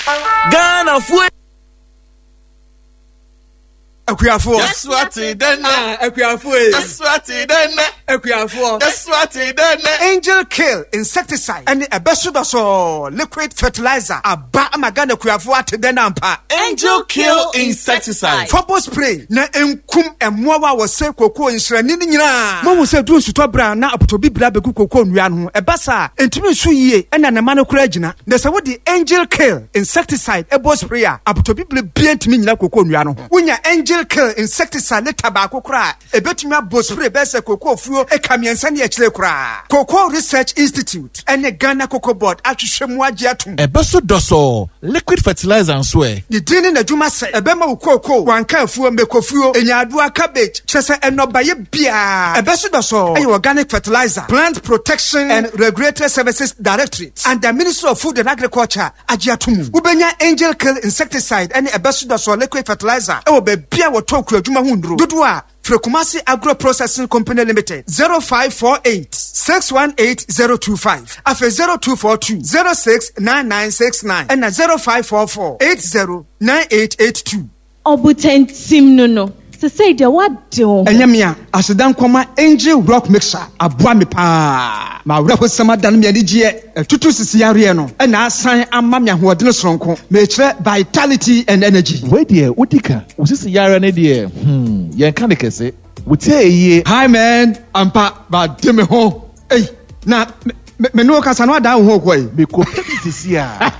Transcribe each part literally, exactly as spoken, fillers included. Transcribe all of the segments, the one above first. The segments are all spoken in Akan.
Ghana fue Akuafo. That's what it done. Akuafo. That's what it done. Akuafo. That's what it done. Angel Kill insecticide and a besudaso liquid fertilizer. Aba amagana akuafo atedena ampa. Angel Kill insecticide. Fobo spray na enkum emmoa wa se koko nsrani ni nyina. Mo se du nsuto bra na apotobi bra beku koko nwia no. Ebasa entimi nsu yie ena na mano kura gina. Na se wo di Angel Kill insecticide ebo spray a apotobi bra bia entimi nyina koko nwia no. Wonya Angel Kill insecticide le tabako kura ebetumi abo spray be se koko fuo ekamiensa ne akire kura. Cocoa Research Institute and the Ghana Cocoa Board atwhwemu agye atum. Ebeso doso liquid fertilizer nso e. Di dini na dwuma se ebema wo cocoa wanka afuo mekofuo enyaadua cabbage chese enobaye bia. Ebeso doso e organic fertilizer plant protection and regulatory services directorate and the Ministry of Food and Agriculture agye atum. Ubenya Angel Kill insecticide and ebeso doso liquid fertilizer e wo be bia wo tonku adwuma hundro dodo a Frekumasi Agro Processing Company Limited zero five four eight, six one eight zero two five afe zero two four two, zero six nine nine six nine and zero five four four, eight zero nine eight eight two. Obutentim no no. Se say de what do? Enyamia asedan koma Angel Rock Mixer aboa me pa. Ma wura ko sama dan me ani gie tutu sisi yare no e na asan amma me ahodene soronko me kire vitality and energy. We there udika usisi yare ne there hmm yen kan kese wutie ye. Hi man ampa ba de me ho eh na me no kasa no ada ho koi me ko sisi a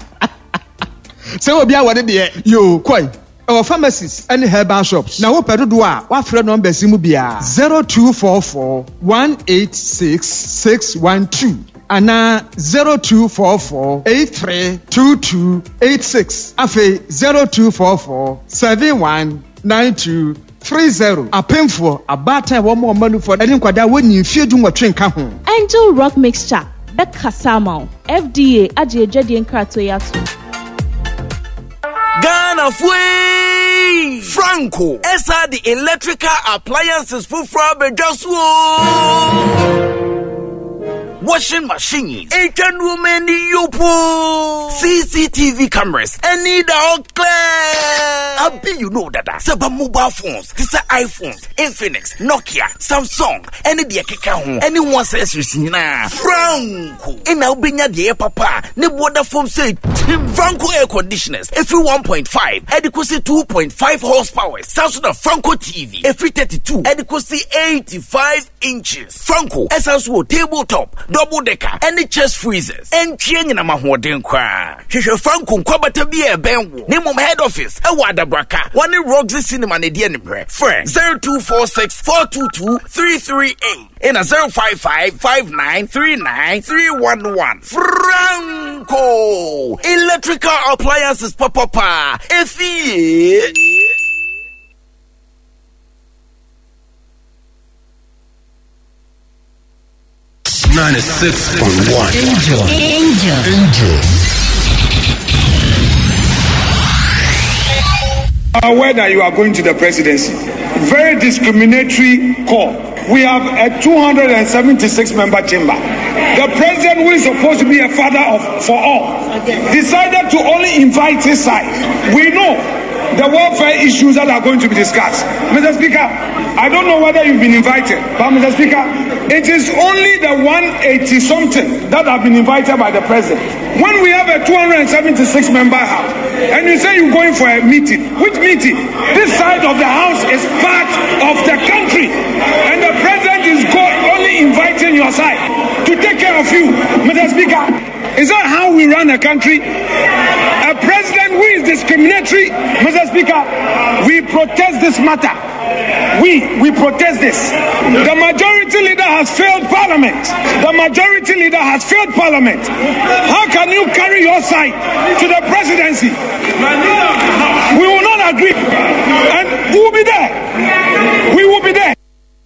se obi a wode de yo koi our pharmacies and herbal shops. Now, what do I? What friend number Simubia? Zero two four four one eight six six one two. Ana zero two four four eight three two two eight six. Afe zero two four four seven one nine two three zero. A painful a bad time one more money for any quada when you feel doing what train come home. Angel Rock Mixture. That Kasama. F D A Aje Jadi Nkratoyatu. Ghana fue Franco. Esa the electrical appliances for Frabe Joshua. Washing machines, H and women yopo, C C T V cameras, and need all clear. I be you know that Saba mobile phones, this are iPhones, Infinix, Nokia, Samsung, any the keka anyone says you see na Franco. And now be the papa, ne water foam say Franco air conditioners, every one point five, adequacy two point five horsepower, Samsung Franco T V, every thirty-two, adequacy eighty-five inches. Franco, S S O tabletop. Double decker, any chest freezers, and chain in a mahoden cry. She shall Franco Quabata be a benwo. Name of head office, a wada braka, one in Roxy Cinema and the friend zero two four six four two two three three eight in a zero five five five nine three nine three one one. Franco electrical appliances papa if he ninety-six point one. Angel. Angel. Angel. Aware that you are going to the presidency. Very discriminatory call. We have a two hundred seventy-six member chamber. The president, who is supposed to be a father of for all, decided to only invite his side. We know the welfare issues that are going to be discussed. Mister Speaker, I don't know whether you've been invited, but Mister Speaker, it is only the one eighty something that have been invited by the president. When we have a two hundred seventy-six member house, and you say you're going for a meeting, which meeting? This side of the house is part of the country, and the president is go- only inviting your side to take care of you. Mister Speaker, is that how we run a country? A president who is discriminatory? Mister Speaker, we protest this matter. We, we protest this. The majority leader has failed parliament. The majority leader has failed parliament. How can you carry your side to the presidency? We will not agree. And we will be there. We will be there.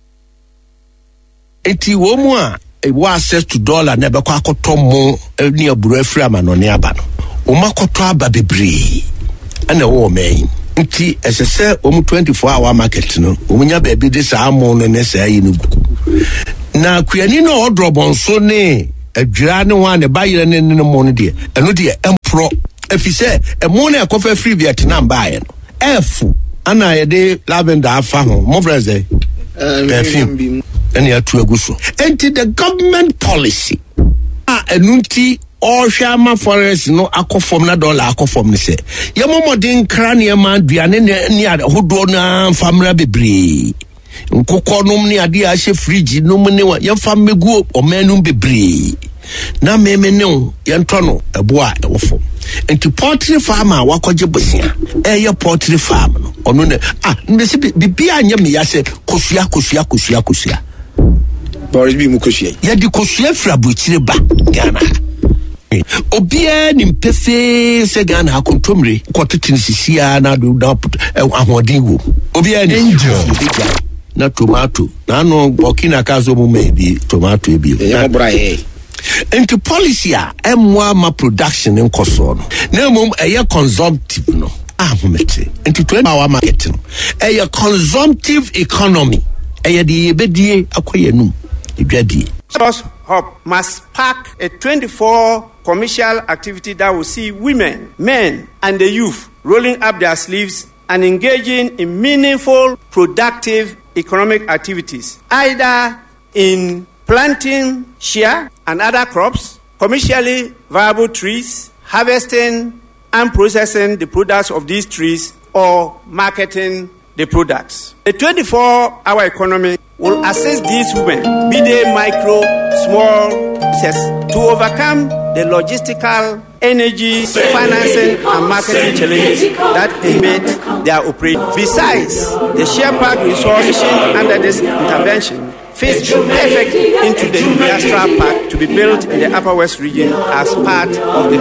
Eti womwa ewo access to dollar na be kwa akoto mo ni aburu afri amano ne aba no. O makoto aba bebre. Ana wo men. Nti esese omu twenty-four hour market no omunya baby this amo no ne say no na kuani no odrobon so ne adwira ne wan ne bayire ne ne mo no de eno de empro efise emo na ekofa free Vietnam buy no efu ana ye de lavender afa ho mo freze perfume and ya to aguso enti the government policy ah enunti Oshama forest no akofom na dollar akofom ne se ye momodin kra ne ma duane ne ne hodo na famra bebre nkokọ nom ne ade a hye fridge nom ne ye fam megu omanum bebre na meme ne ye nto no ebo a ewofo enti poultry farm a wakoje bosia eye poultry farm no ono ne ah ne se bibia anya me ya se kosua kosua kosua kosua Boris bi mu kosua ye di kosua fra buchire ba Ghana obia ni mpefe se Ghana akontomre kwotete sisia na do da ahodi wo obia ni angel na tomato na no Burkina Faso mu maybe tomato e bi e bra e into policy a emwa ma production nkoso no na mum eye consumptive no ahomete into twenty hour market no eye consumptive economy eye de bedie akoyenum edwadie Trust Hub must spark a twenty-four commercial activity that will see women, men, and the youth rolling up their sleeves and engaging in meaningful, productive economic activities, either in planting shea and other crops, commercially viable trees, harvesting and processing the products of these trees, or marketing the products. The twenty-four hour economy will assist these women, be they micro, small, to overcome the logistical, energy, financing, and marketing challenges that invade their operation. Besides, the share park resource under this intervention fits perfect into the industrial park to be built in the Upper West region as part of the